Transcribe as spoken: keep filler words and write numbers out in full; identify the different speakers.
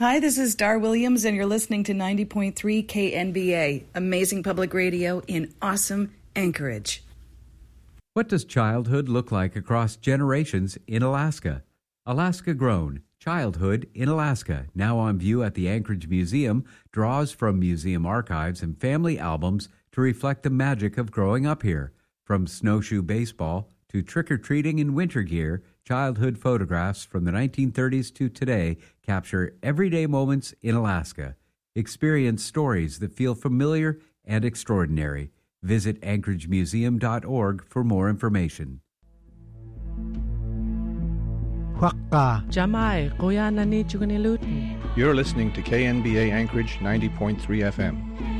Speaker 1: Hi, this is Dar Williams, and you're listening to ninety point three K N B A, amazing public radio in awesome Anchorage.
Speaker 2: What does childhood look like across generations in Alaska? Alaska Grown, Childhood in Alaska, now on view at the Anchorage Museum, draws from museum archives and family albums to reflect the magic of growing up here. From snowshoe baseball to trick-or-treating in winter gear, childhood photographs from the nineteen thirties to today capture everyday moments in Alaska. Experience stories that feel familiar and extraordinary. Visit anchorage museum dot org for more information.
Speaker 3: Jamai, Kuya Nani Chuganilutin.
Speaker 4: You're listening to K N B A Anchorage ninety point three F M.